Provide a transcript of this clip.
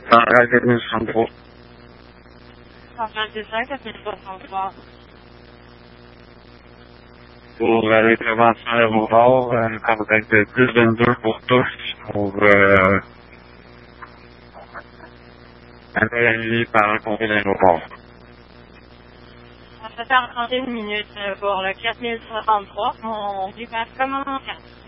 Centrale 4063. Centrale D5, 4063. Pour l'intervention à l'aéroport, contact 1022 pour tous, pour interagir par le comté de l'aéroport. Ça fait 31 minutes pour le 4063. On dépasse comme en 4.